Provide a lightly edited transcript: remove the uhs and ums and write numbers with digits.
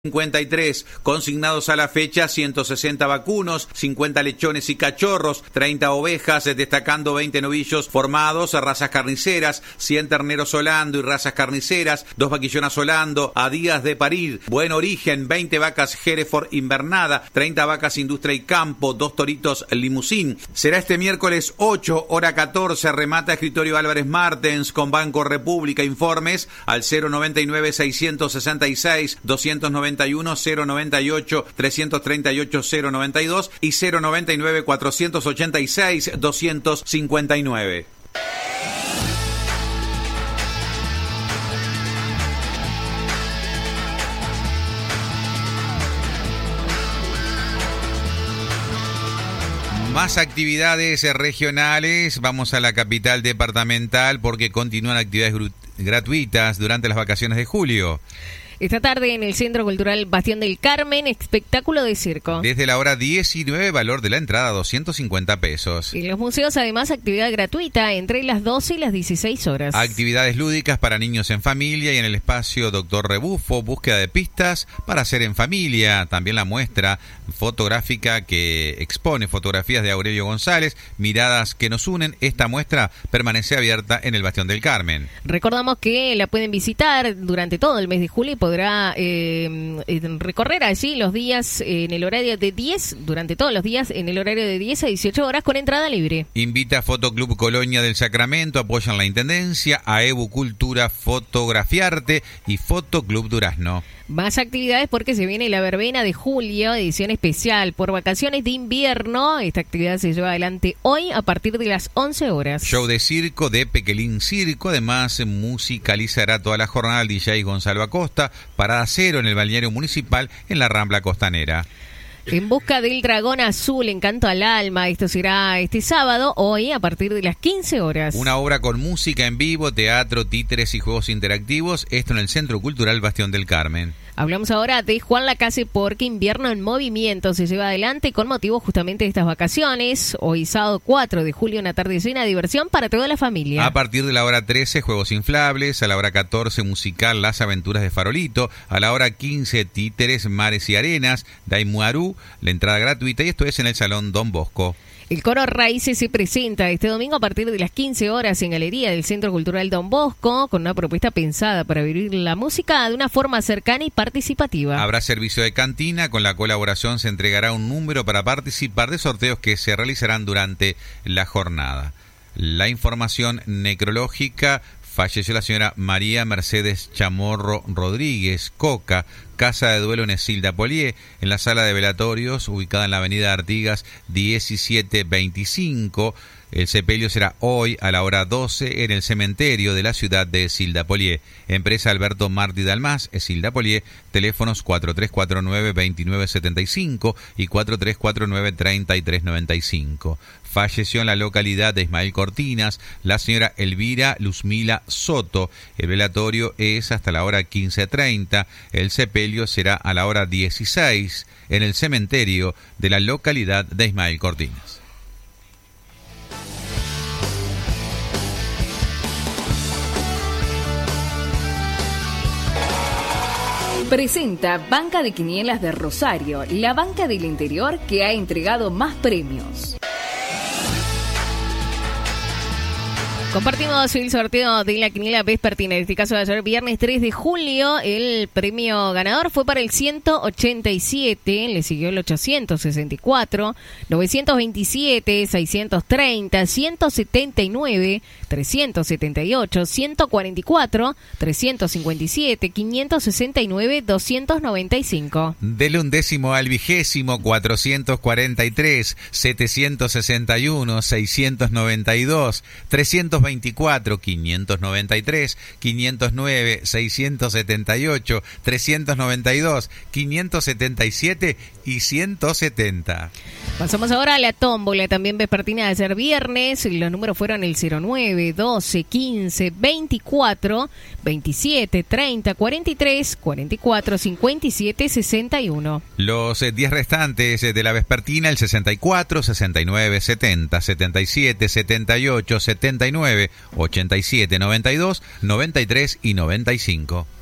53, consignados a la fecha 160 vacunos, 50 lechones y cachorros, 30 ovejas, destacando 20 novillos formados a razas carniceras, 100 terneros holando y razas carniceras, 2 vaquillonas holando a días de parir, buen origen, 20 vacas Hereford invernada, 30 vacas industria y campo, 2 toritos limusín. Será este miércoles 8, hora 14, remata escritorio Álvarez Martens con Banco República. Informes al 099 666 291 098 338 092 y 099 486 259. Más actividades regionales. Vamos a la capital departamental porque continúan actividades gratuitas durante las vacaciones de julio. Esta tarde en el Centro Cultural Bastión del Carmen, espectáculo de circo. Desde la hora 19, valor de la entrada 250 pesos. En los museos, además, actividad gratuita entre las 12 y las 16 horas. Actividades lúdicas para niños en familia y en el espacio Doctor Rebufo, búsqueda de pistas para hacer en familia. También la muestra fotográfica que expone fotografías de Aurelio González, miradas que nos unen. Esta muestra permanece abierta en el Bastión del Carmen. Recordamos que la pueden visitar durante todo el mes de julio y podrá recorrer allí los días en el horario de 10, durante todos los días en el horario de 10 a 18 horas con entrada libre. Invita a Fotoclub Colonia del Sacramento, apoyan la Intendencia, a Ebu Cultura Fotografiarte y Fotoclub Durazno. Más actividades porque se viene la verbena de julio, edición especial por vacaciones de invierno. Esta actividad se lleva adelante hoy a partir de las 11 horas. Show de circo de Pequelín Circo. Además, musicalizará toda la jornada el DJ Gonzalo Acosta. Parada cero en el balneario municipal en la Rambla Costanera. En busca del dragón azul, encanto al alma. Esto será este sábado, hoy, a partir de las 15 horas. Una obra con música en vivo, teatro, títeres y juegos interactivos. Esto en el Centro Cultural Bastión del Carmen. Hablamos ahora de Juan Lacase porque Invierno en Movimiento se lleva adelante con motivo justamente de estas vacaciones. Hoy sábado 4 de julio, una tarde llena de diversión para toda la familia. A partir de la hora 13, juegos inflables. A la hora 14, musical Las Aventuras de Farolito. A la hora 15, títeres, mares y arenas. Daimuaru, la entrada gratuita. Y esto es en el Salón Don Bosco. El Coro Raíces se presenta este domingo a partir de las 15 horas en Galería del Centro Cultural Don Bosco con una propuesta pensada para vivir la música de una forma cercana y participativa. Habrá servicio de cantina. Con la colaboración se entregará un número para participar de sorteos que se realizarán durante la jornada. La información necrológica. Falleció la señora María Mercedes Chamorro Rodríguez, Coca, casa de duelo en Esilda Polié, en la sala de velatorios, ubicada en la avenida Artigas 1725. El sepelio será hoy a la hora 12 en el cementerio de la ciudad de Esilda Polié. Empresa Alberto Martí Dalmás, Esilda Polié, teléfonos 4349-2975 y 4349-3395. Falleció en la localidad de Ismael Cortinas la señora Elvira Luzmila Soto. El velatorio es hasta la hora 15:30. El sepelio será a la hora 16 en el cementerio de la localidad de Ismael Cortinas. Presenta Banca de Quinielas de Rosario, la banca del interior que ha entregado más premios. Compartimos el sorteo de la quiniela vespertina. En este caso de ayer, viernes 3 de julio, el premio ganador fue para el 187, le siguió el 864, 927, 630, 179, 378, 144, 357, 569, 295. Del 1º al 20º, 443, 761, 692, 324, 593, 509, 678, 392, 577 y 170. Pasamos ahora a la tómbola, también vespertina de ayer viernes. Los números fueron el 09, 12, 15, 24, 27, 30, 43, 44, 57, 61. Los 10 restantes de la vespertina, el 64, 69, 70, 77, 78, 79, 87, 92, 93 y 95.